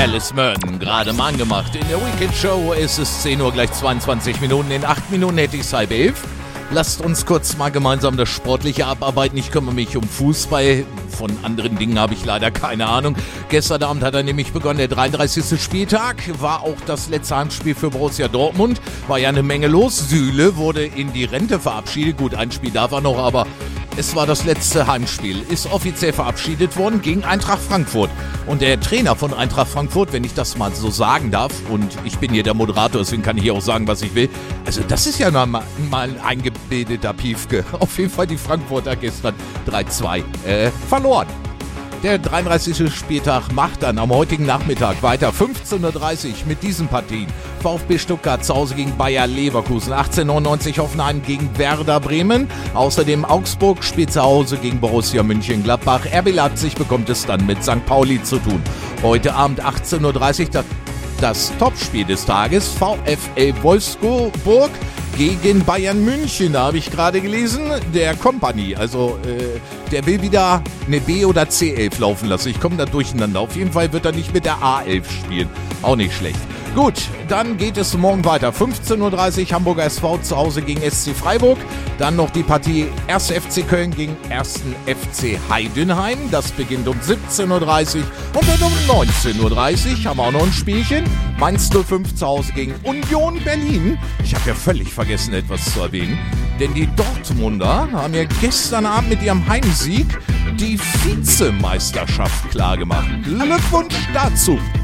Alice Merton, gerade mal angemacht. In der Weekend Show ist es 10 Uhr gleich 22 Minuten. In 8 Minuten hätte ich es 10:30. Lasst uns kurz mal gemeinsam das Sportliche abarbeiten. Ich kümmere mich um Fußball. Von anderen Dingen habe ich leider keine Ahnung. Gestern Abend hat er nämlich begonnen, der 33. Spieltag. War auch das letzte Heimspiel für Borussia Dortmund. War ja eine Menge los. Süle wurde in die Rente verabschiedet. Gut, ein Spiel darf er noch, aber es war das letzte Heimspiel. Ist offiziell verabschiedet worden gegen Eintracht Frankfurt. Und der Trainer von Eintracht Frankfurt, wenn ich das mal so sagen darf, und ich bin hier der Moderator, deswegen kann ich hier auch sagen, was ich will. Also das ist ja mal ein eingebildeter Piefke. Auf jeden Fall die Frankfurter gestern 3-2 verloren. Der 33. Spieltag macht dann am heutigen Nachmittag weiter. 15:30 Uhr mit diesen Partien. VfB Stuttgart zu Hause gegen Bayer Leverkusen. 18:99 Hoffenheim gegen Werder Bremen. Außerdem Augsburg spielt zu Hause gegen Borussia Mönchengladbach. RB Leipzig bekommt es dann mit St. Pauli zu tun. Heute Abend 18:30 Uhr das Topspiel des Tages. VfL Wolfsburg gegen Bayern München, da habe ich gerade gelesen, der Kompany, also der will wieder eine B- oder C11 laufen lassen. Ich komme da durcheinander. Auf jeden Fall wird er nicht mit der A11 spielen. Auch nicht schlecht. Gut, dann geht es morgen weiter. 15:30 Uhr Hamburger SV zu Hause gegen SC Freiburg. Dann noch die Partie 1. FC Köln gegen 1. FC Heidenheim. Das beginnt um 17:30 Uhr. Und dann um 19:30 Uhr haben wir auch noch ein Spielchen. Mainz 05 zu Hause gegen Union Berlin. Ich habe ja völlig vergessen, etwas zu erwähnen. Denn die Dortmunder haben ja gestern Abend mit ihrem Heimsieg die Vizemeisterschaft klargemacht. Glückwunsch dazu!